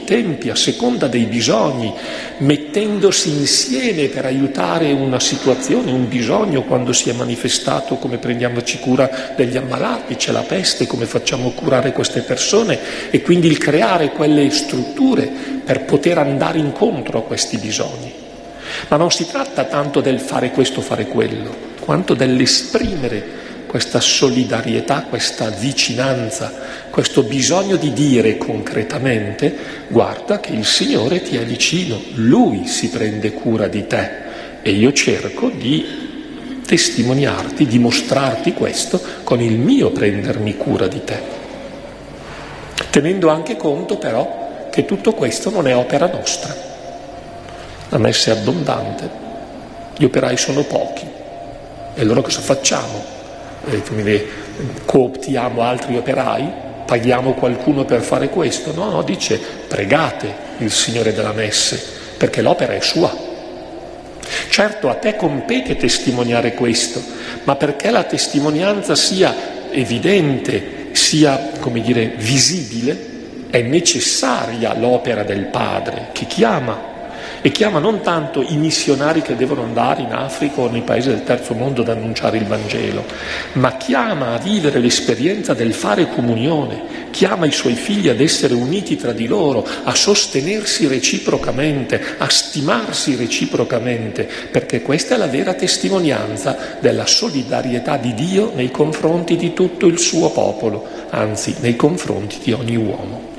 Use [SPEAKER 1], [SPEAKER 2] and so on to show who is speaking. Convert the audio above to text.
[SPEAKER 1] tempi, a seconda dei bisogni, mettendosi insieme per aiutare una situazione, un bisogno quando si è manifestato, come prendiamoci cura degli ammalati, c'è la peste, come facciamo curare queste persone, e quindi il creare quelle strutture per poter andare incontro a questi bisogni. Ma non si tratta tanto del fare questo, fare quello, quanto dell'esprimere questa solidarietà, questa vicinanza, questo bisogno di dire concretamente: guarda che il Signore ti è vicino, Lui si prende cura di te e io cerco di testimoniarti, di mostrarti questo con il mio prendermi cura di te. Tenendo anche conto però che tutto questo non è opera nostra. La messa è abbondante, gli operai sono pochi, e allora cosa facciamo? Cooptiamo altri operai? Paghiamo qualcuno per fare questo? No, dice: pregate il Signore della messe, perché l'opera è sua. Certo, a te compete testimoniare questo, ma perché la testimonianza sia evidente, sia, visibile, è necessaria l'opera del Padre, che chiama. E chiama non tanto i missionari che devono andare in Africa o nei paesi del terzo mondo ad annunciare il Vangelo, ma chiama a vivere l'esperienza del fare comunione, chiama i suoi figli ad essere uniti tra di loro, a sostenersi reciprocamente, a stimarsi reciprocamente, perché questa è la vera testimonianza della solidarietà di Dio nei confronti di tutto il suo popolo, anzi nei confronti di ogni uomo.